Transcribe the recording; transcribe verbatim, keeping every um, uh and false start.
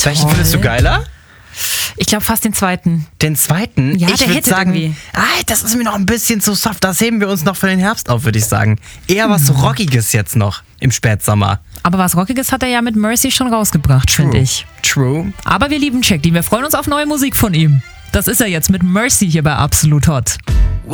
Welchen findest du geiler? Ich glaube fast den zweiten. Den zweiten? Ja, ich der würde hittet sagen, irgendwie. ah, das ist mir noch ein bisschen zu soft. Das heben wir uns noch für den Herbst auf, würde ich sagen. Eher was Hm. Rockiges jetzt noch im Spätsommer. Aber was Rockiges hat er ja mit Mercy schon rausgebracht, finde ich. True. Aber wir lieben Check, wir freuen uns auf neue Musik von ihm. Das ist er jetzt mit Mercy hier bei Absolut Hot.